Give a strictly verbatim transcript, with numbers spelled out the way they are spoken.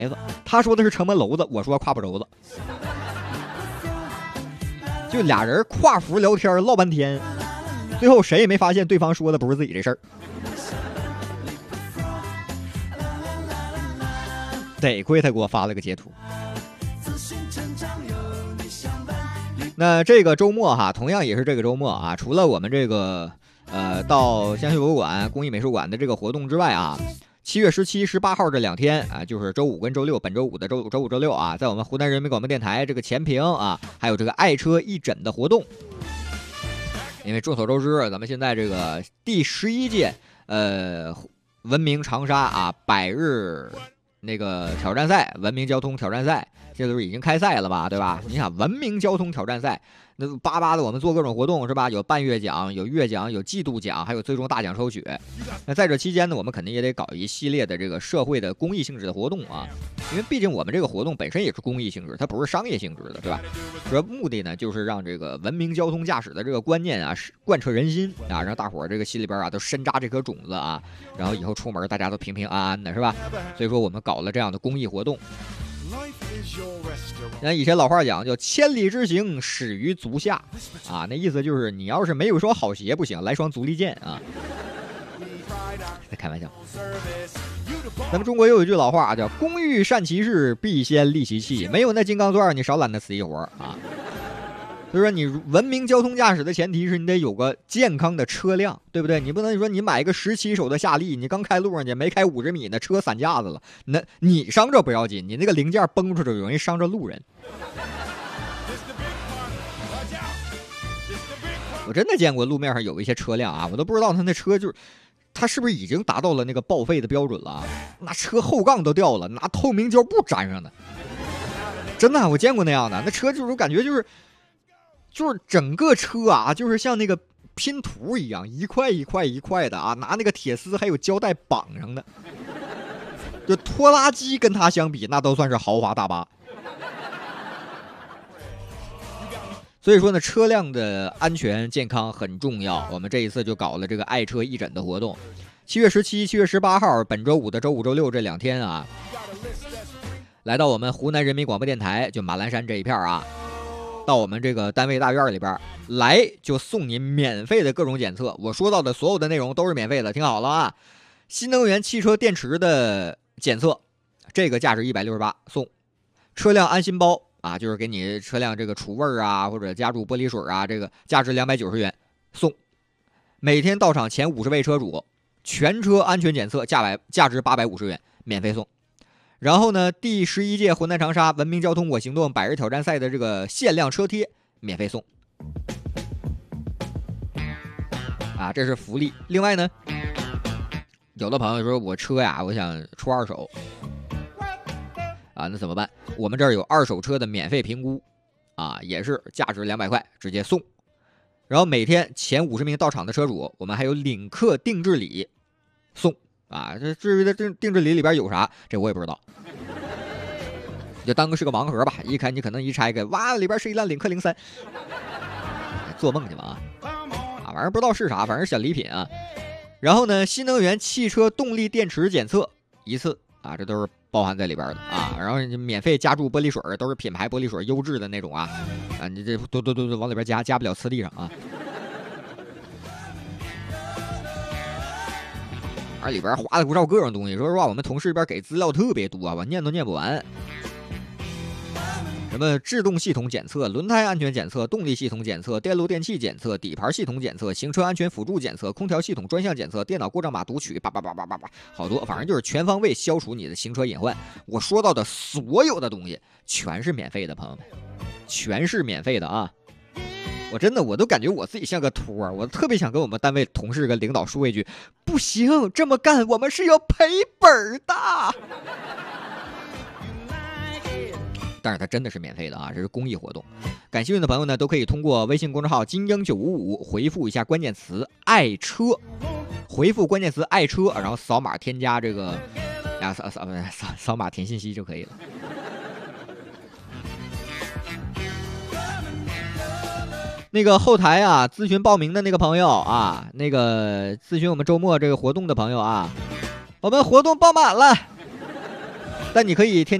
子，他说的是城门楼子，我说胯跛轴子，就俩人跨服聊天唠半天，最后谁也没发现对方说的不是自己这事儿。得亏他给我发了个截图。那这个周末哈，同样也是这个周末啊，除了我们这个呃到香榭博物馆、工艺美术馆的这个活动之外啊，七月十七、十八号这两天啊，就是周五跟周六，本周五的周五、周五、周六啊，在我们湖南人民广播电台这个前屏啊，还有这个爱车一诊的活动。因为众所周知，咱们现在这个第十一届呃文明长沙啊百日那个挑战赛，文明交通挑战赛。这都是已经开赛了吧，对吧？你想文明交通挑战赛，那巴巴的我们做各种活动是吧？有半月奖，有月奖，有季度奖，还有最终大奖抽取。那在这期间呢，我们肯定也得搞一系列的这个社会的公益性质的活动啊，因为毕竟我们这个活动本身也是公益性质，它不是商业性质的，对吧？主要目的呢，就是让这个文明交通驾驶的这个观念啊，贯彻人心啊，让大伙儿这个心里边啊都深扎这颗种子啊，然后以后出门大家都平平安安的，是吧？所以说我们搞了这样的公益活动。那以前老话讲叫千里之行始于足下啊，那意思就是你要是没有一双好鞋不行，来双足力健啊。在开玩笑。咱们中国又有一句老话叫工欲善其事，必先利其器，没有那金刚钻你少揽那死一活啊。所以说你文明交通驾驶的前提是你得有个健康的车辆，对不对？你不能说你买一个十七手的夏利，你刚开路上去没开五十米呢，车散架子了，那你伤着不要紧，你那个零件崩出去容易伤着路人。我真的见过路面上有一些车辆啊，我都不知道他那车就是他是不是已经达到了那个报废的标准了啊？那车后杠都掉了，拿透明胶布粘上的，真的我见过那样的，那车就是感觉就是。就是整个车啊，就是像那个拼图一样，一块一块一块的啊，拿那个铁丝还有胶带绑上的。就拖拉机跟它相比，那都算是豪华大巴。所以说呢，车辆的安全健康很重要。我们这一次就搞了这个爱车义诊的活动，七月十七、七月十八号，本周五的周五、周六这两天啊，来到我们湖南人民广播电台，就马栏山这一片啊。到我们这个单位大院里边来，就送你免费的各种检测。我说到的所有的内容都是免费的，听好了啊！新能源汽车电池的检测，这个价值一百六十八送；车辆安心包啊，就是给你车辆这个除味啊或者加注玻璃水啊，这个价值两百九十元送。每天到场前五十位车主，全车安全检测价百价值八百五十元免费送。然后呢，第十一届湖南长沙文明交通我行动百日挑战赛的这个限量车贴免费送，啊，这是福利。另外呢，有的朋友说我车呀，我想出二手，啊，那怎么办？我们这儿有二手车的免费评估，啊，也是价值两百块，直接送。然后每天前五十名到场的车主，我们还有领克定制礼送。啊，这至于的定定制礼里边有啥，这我也不知道，就当个是个盲盒吧。一开你可能一拆开，哇，里边是一辆领克零三，做梦去吧啊！啊，反正不知道是啥，反正是小礼品啊。然后呢，新能源汽车动力电池检测一次啊，这都是包含在里边的啊。然后你免费加注玻璃水，都是品牌玻璃水，优质的那种啊啊，你这都都都都往里边加，加不了次第上啊。而里边花里胡哨各种东西，说实话，我们同事这边给资料特别多啊，我念都念不完。什么制动系统检测、轮胎安全检测、动力系统检测、电路电器检测、底盘系统检测、行车安全辅助检测、空调系统专项检测、电脑过障码读取，叭叭叭叭叭叭，好多，反正就是全方位消除你的行车隐患。我说到的所有的东西全是免费的，朋友们，全是免费的啊！我真的我都感觉我自己像个托儿，我特别想跟我们单位同事跟领导说一句：不行，这么干我们是要赔本的。但是它真的是免费的啊，这是公益活动。感兴趣的朋友呢，都可以通过微信公众号金鹰九五五回复一下关键词爱车，回复关键词爱车，然后扫码添加这个啊扫扫扫扫码填信息就可以了。那个后台啊，咨询报名的那个朋友啊，那个咨询我们周末这个活动的朋友啊，我们活动报满了， 但你可以天。